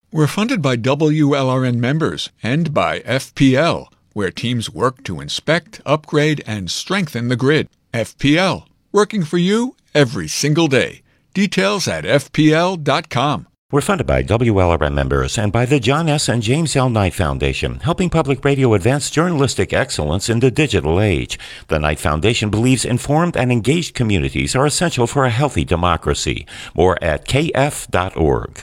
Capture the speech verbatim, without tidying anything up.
We're funded by W L R N members and by F P L, where teams work to inspect, upgrade, and strengthen the grid. F P L, working for you every single day. Details at F P L dot com. We're funded by W L R N members and by the John S. and James L. Knight Foundation, helping public radio advance journalistic excellence in the digital age. The Knight Foundation believes informed and engaged communities are essential for a healthy democracy. More at K F dot org.